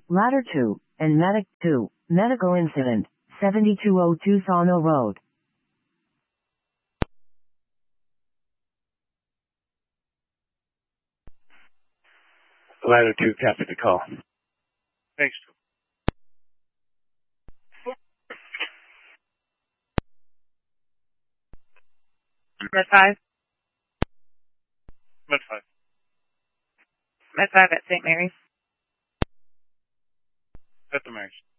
Ladder 2, and Medic 2, Medical Incident, 7202 Sawmill Road. Ladder 2, copy the call. Thanks. Med 5. Med 5. Med 5 at St. Mary's. At the Mary's.